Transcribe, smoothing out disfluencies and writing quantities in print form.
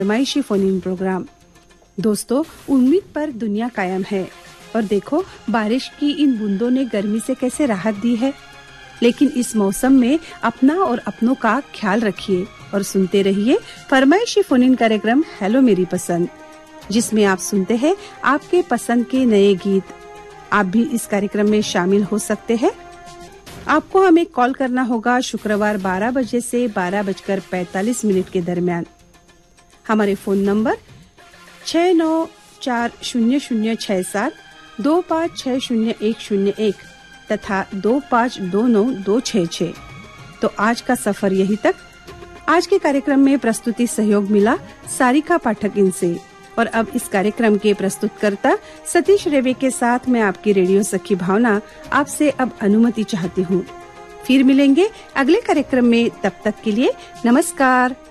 फरमाइशी phone in programme. दोस्तों, उम्मीद पर दुनिया कायम है और देखो बारिश की इन बूंदों ने गर्मी से कैसे राहत दी है। लेकिन इस मौसम में अपना और अपनों का ख्याल रखिए और सुनते रहिए फरमाइशी फोन इन कार्यक्रम हेलो मेरी पसंद, जिसमें आप सुनते हैं आपके पसंद के नए गीत। आप भी इस कार्यक्रम में शामिल हो सकते हैं। आपको हमें कॉल करना होगा शुक्रवार 12 बजे से 12:45 के दरमियान। हमारे फोन नंबर 6940006725600101 तथा 25292266। तो आज का सफर यही तक। आज के कार्यक्रम में प्रस्तुति सहयोग मिला सारिका पाठक इनसे। और अब इस कार्यक्रम के प्रस्तुतकर्ता सतीश रेवे के साथ मैं आपकी रेडियो सखी भावना आपसे अब अनुमति चाहती हूँ। फिर मिलेंगे अगले कार्यक्रम में, तब तक के लिए नमस्कार।